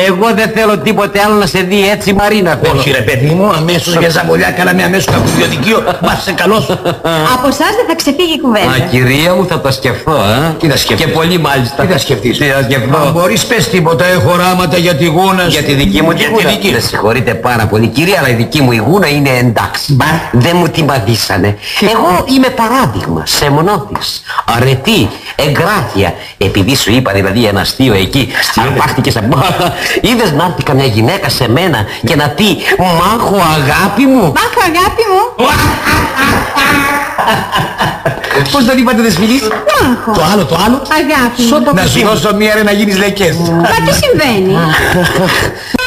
Εγώ δεν θέλω τίποτε άλλο να σε δει έτσι, Μαρίνα, θέλω. Όχι ρε παιδί μου, αμέσως για ζαμπολιά, κάναμε αμέσως κακουδιωτικείο, μας είσαι καλός. Από εσάς δεν θα ξεφύγει η κουβέντα. Α, κυρία μου, θα τα σκεφτώ, Τι θα σκεφτείς? Και πολύ μάλιστα. Τι θα σκεφτείς? Τι θα σκεφτώ? Αν μπορείς πες τίποτα, έχω οράματα για τη γούνα σου. Για τη δική μου τη γούνα. Με συγχωρείτε πάρα πολύ, κυρία, αλλά η δική μου η γούνα είναι εντάξει. Δεν μου τη μαδίσανε. Εγώ είμαι παράδειγμα, σεμνότης, αρετή, εγκράτεια. Επειδή σου είπα δηλαδή ένα αστείο εκεί, αρπάχτηκες από... Είδες να έρθει καμιά γυναίκα σε μένα και να πει «Μάχο αγάπη μου». Μάχο αγάπη μου. Πώς τον είπατε Δεσποινής? Μάχο. Το άλλο. Αγάπη μου. Να σου δώσω μία ρε να γίνεις λεκές. Μα τι συμβαίνει?